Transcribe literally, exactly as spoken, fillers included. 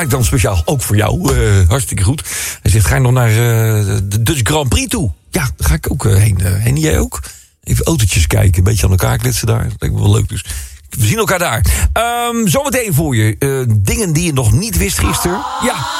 Dan speciaal ook voor jou. Uh, hartstikke goed. Hij zegt, ga je nog naar uh, de Dutch Grand Prix toe? Ja, daar ga ik ook uh, heen. Uh, en jij ook? Even autootjes kijken. Een beetje aan elkaar kletsen daar. Dat lijkt me wel leuk dus. We zien elkaar daar. Um, zometeen voor je. Uh, dingen die je nog niet wist gisteren. Ja.